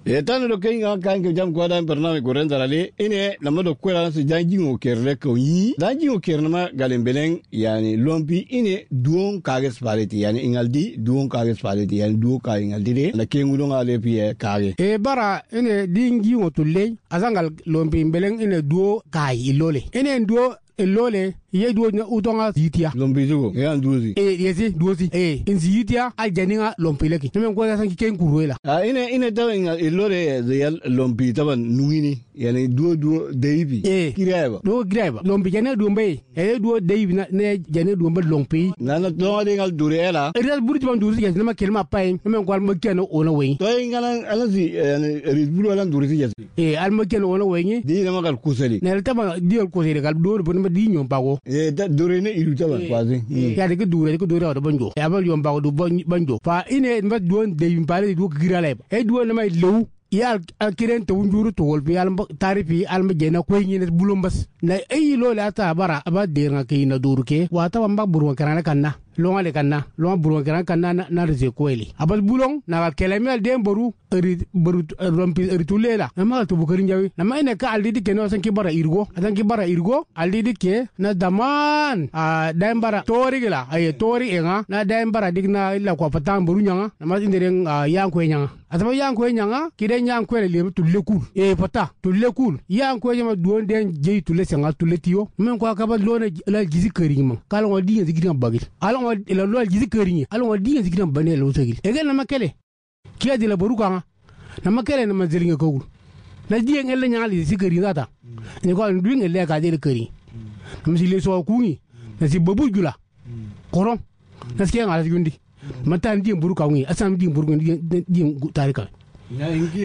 Tano do kenga kanke jam kwa dan barnamij goren zarale ine nama do kwela se janji ngo kerle ko yi janji ngo kernama galembeleng yani lompi ine duon kages paleti yani ingaldi duon kages paleti yani duo ka ingaldi de na kengu do ngale pi kage bara ine dingi ngo tulle azangal lompi beleng ine duo kai ilole ine duo elole ye duo na utonga yitia lompi zugo ya nduzi yesi duosi inzi yitia aljaninga lompi leki nemen ko san ken kuruela ine taw elole de lompi taban nuini yani duo deibi kireba lompi jane duo mbey duo deibi na ne jane duo mbey lompi nana do de ngal durela real burti ban durti yes nama kelma pay nemen ko alma keno ona wey to ngala alazi yani rizbulu ala durti yes alma keno ona wey di nama gal kuseli ne tama di kuseli gal do di nyom bago da dore ne ilu taban kwazi ya de dure do banjo ya ban yom bago do banjo fa ine mba duon de yimpale do girala duon na may lew ya akiren to njuru to wol bi al tarifi al majena ko nyine bulumbas na lola ata bara aba de nga ke na durke wa ta bamba buru kana kanna longa le kanna longa buru kana kanna na reze koeli abal bulong na kelemel de boru rompi ritulela na ma to bukari njawi na ma ine ka aldidi ke no san ki bara irgo aldidi ke na daman daim bara tori gila tori enga na daim bara digna illa ko patan boru nyanga na ma inderen yanko nyanga atama yanko nyanga kide yanko le tulle kul pata tulle kul yanko nyama duon den je tulle senga tulle tiyo men ko ka ba lona la gizi keri ma kala ngo dinga zikina bagil ala ngo ila lo gizi keri ala ngo dinga zikina bane lo sagil egen na makele kiya de la boru kanga na makele na manzelinga ko na diye ngel nyaali zikeri ngata ni ko ndu ngel ka de keri na msile so kungi na si babu jula koron na ske ngala yundi matan di buru kawngi asam di buru di tarika na ingi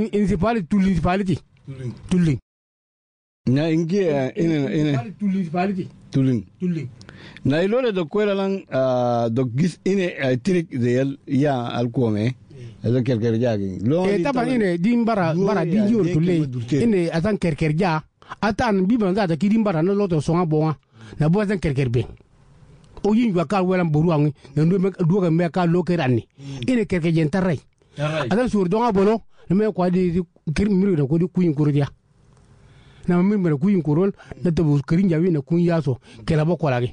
tulling na ingi tulling na ilole do kwela lang do gis ine tirik de ya alkome eza kerkerja gi taban ine di bara di yor tulle ine atan kerkerja atan biban da ki bara na loto songa bonga na bo atan kerkerbe o yin wa ka wala boru angi na ndo ga me ka lokerani ine kerkerje tarai atan sur donga bolo na me ko di kirmiru da ko di kuyin kurja na me me kuyin kurol na to kirinja wi na kun yaso kela bokolage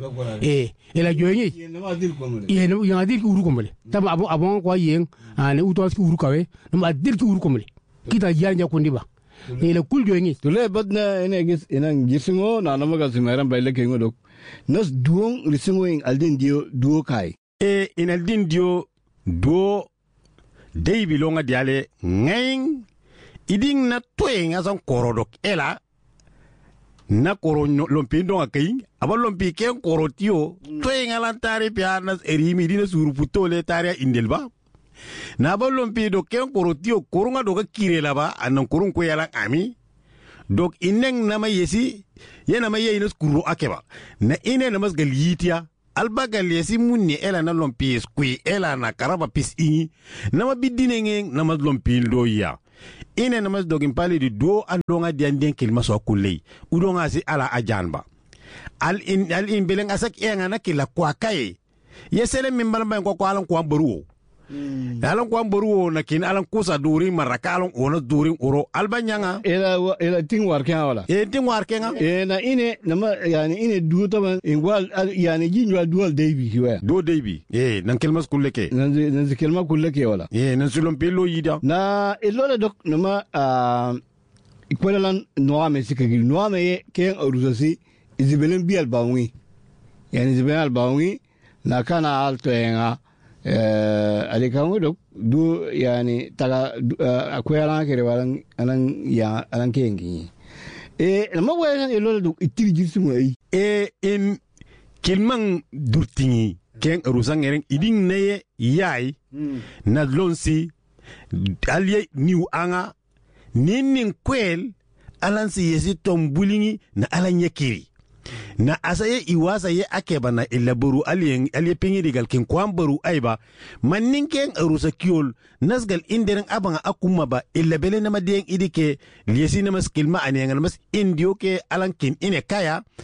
ela joyengi ye no ya dir uru komle taba abon ko yen ne utos ki uru kawe no ma dir ki uru komle kita yanja ko ndiba ela kul joyengi to le badna ene gis ina gisingo na namaga simaran bayle ke ngodok nas duon risingo in aldin duo kai in aldin duo deibi longa diale ngain iding na toeng asan korodok ela na koro lompi ndonga kaing aba lompi ken koro tio toeng alan tari pia nas erimi dina suru putole tari indelba na aba lompi do ken koro tio korunga do ka kirela ba anan korun ko yala ami dok ineng nama yesi yena ma yeyinas kuro akeba na ine namas gal yitia albagal yesi munni ela na lompi skui ela na karaba pis ingi nama bidinenge namas lompi do ya ine namas dogin pali di do andonga dianden kilma so kulei udonga si ala ajanba al in beleng asak enga na kila kwa kai yesele mimbalamba ko alan ko ambaru alan ko ambaru na kin alan kusa duri maraka alan ona duri oro albanyanga ela tingwar kenga wala tingwar kenga na ine nama yani ine du taban ingwal yani jinwa dual deibi hiwa do deibi nan kelmas kulleke nan kelma kulleke wala nan sulum pelo yida na elola dok nama ikwelan noame sikagil noame ken oruzasi izibelen bi albawi yani izibelen albawi na kana alto enga alikangu dok du yani taga akwela kere walan anan ya anan kengi nama wala elola dok itiri jirsumo in kilman durtingi ken rusangeren iding neye yai na lonsi alye niu anga ninnin kwel alansi yesi tombulingi na alanyekiri na asaye iwasa ye akeba na ilaboru aliye pingi digal kin kwambaru aiba mannin ken arusa kiol nasgal inderen abanga akuma ba ilabele na madien idike liyesi na maskilma anengal mas indio ke alankin ine kaya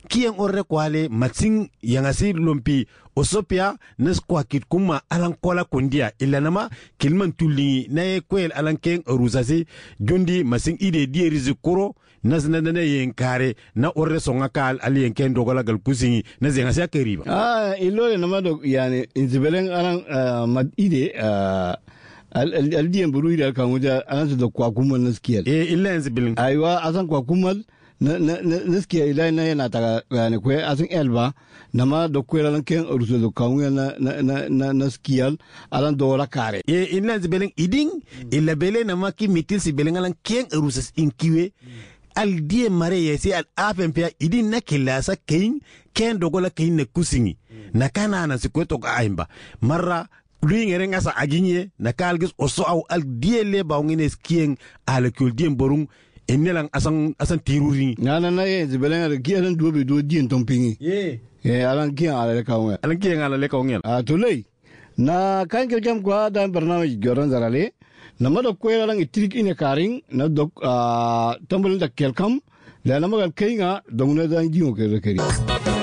kien orre kwale matsin yangasi lompi osopia nas kwa kit kuma alan kola kundia illa nama kilman tulli na kwel alan ken rusasi jondi masin ide die rizikuro nas na yenkare na orre songa kal ali yenken dogola gal kusingi na zenga sia keriba ilole nama do yani inzibelen alan mad ide al dien buru ide kan wuja alan do kwa kumal naskiyal illa inzibelen aywa asan kwa kumal naskiya ila na yana ta yani kwe asin elba nama do kwela lan ken ruso do kawya na skiyal alan do la kare illa zibelen iding illa bele nama ki mitil si belen alan ken ruso inkiwe al die mare yesi al afempia idin na kilasa ken dogola kein ne kusingi na kana na sikweto ka aimba marra luingere ngasa aginye na kalgis oso au al die le baungine skien al kul diem borung enelang asan tiruri na ye zibelen ki alan do be do dien tompingi alan ki ala le kawngel tulay na kan ke jam kwa dan barnamij goran zarale nama do kwela lang itrik ine karing na dok tambal da kelkam la nama gal keinga dongna dan jiwo ke rekeri